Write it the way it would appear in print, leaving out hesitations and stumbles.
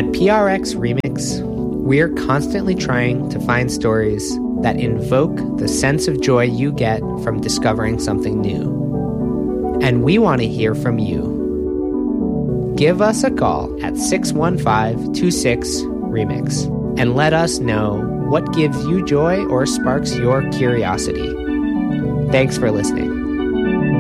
At PRX Remix, we're constantly trying to find stories that invoke the sense of joy you get from discovering something new. And we want to hear from you. Give us a call at 615-26-REMIX and let us know what gives you joy or sparks your curiosity. Thanks for listening.